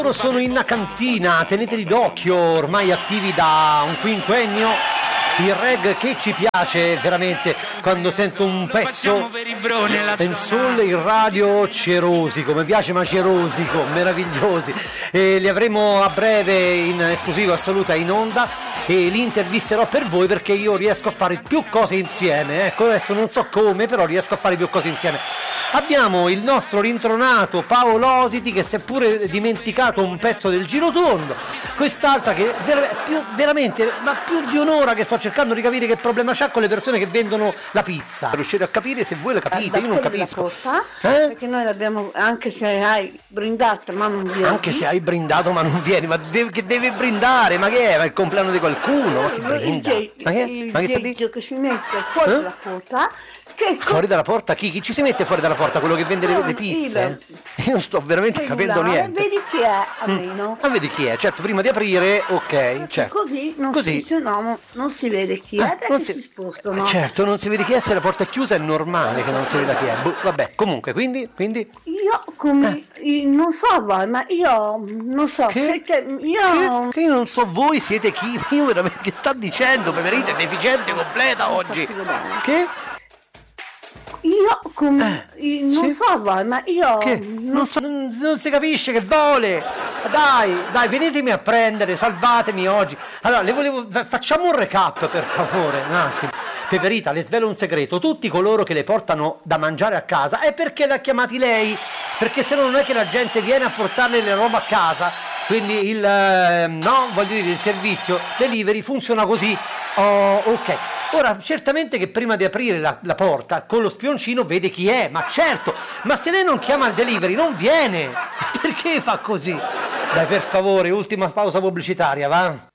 Loro sono in cantina, teneteli d'occhio, ormai attivi da un quinquennio. Il reg che ci piace veramente quando sento un pezzo in soul in radio, cerosico, mi piace, ma cerosico, meravigliosi, e li avremo a breve in esclusiva assoluta in onda e li intervisterò per voi perché io riesco a fare più cose insieme, ecco, adesso non so come, però riesco a fare più cose insieme. Abbiamo il nostro rintronato Paolo Ositi che si è pure dimenticato un pezzo del girotondo, quest'altra che veramente, ma più di un'ora che sto cercando di capire che problema c'ha con le persone che vendono la pizza, per riuscire a capire se voi la capite, io non capisco. Perché noi l'abbiamo, anche se hai brindato ma non vieni. Anche se hai brindato ma non vieni, ma che deve brindare? Ma che è? Ma il compleanno di qualcuno? Ma che brinda? Ma che sta di? Che si mette fuori dalla porta. Fuori dalla porta? Chi ci si mette fuori dalla porta? Quello che vende le pizze? Io non sto veramente capendo niente. Vedi chi è almeno. Vedi chi è, certo, prima di aprire, ok, certo. Così se no non si vede chi è, perché si spostano. Certo, non si vede chi è, se la porta è chiusa è normale che non si veda chi è. Vabbè, comunque, quindi? Io non so voi, ma io non so che io non so voi siete chi? Io veramente, che sta dicendo? Peperita è deficiente completa oggi. Che? Non so voi, ma io non si capisce che vuole. Dai, venitemi a prendere, salvatemi oggi. Allora, facciamo un recap per favore, un attimo. Peperita, le svelo un segreto: tutti coloro che le portano da mangiare a casa è perché l'ha chiamati lei, perché se no non è che la gente viene a portarle le roba a casa. Quindi il servizio delivery funziona così. Oh, ok. Ora, certamente che prima di aprire la porta, con lo spioncino vede chi è, ma certo, ma se lei non chiama il delivery non viene. Perché fa così? Dai, per favore, ultima pausa pubblicitaria, va?